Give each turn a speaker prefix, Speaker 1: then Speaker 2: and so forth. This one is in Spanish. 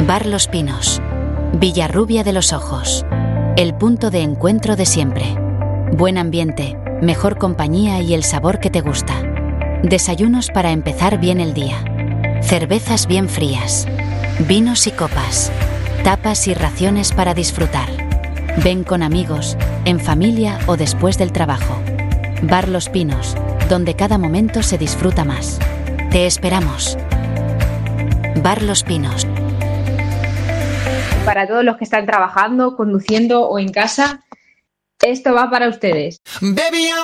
Speaker 1: Bar Los Pinos. Villarrubia de los Ojos. El punto de encuentro de siempre. Buen ambiente, mejor compañía y el sabor que te gusta. Desayunos para empezar bien el día. Cervezas bien frías. Vinos y copas. Tapas y raciones para disfrutar. Ven con amigos, en familia o después del trabajo. Bar Los Pinos, donde cada momento se disfruta más. Te esperamos. Bar Los Pinos.
Speaker 2: Para todos los que están trabajando, conduciendo o en casa, esto va para ustedes.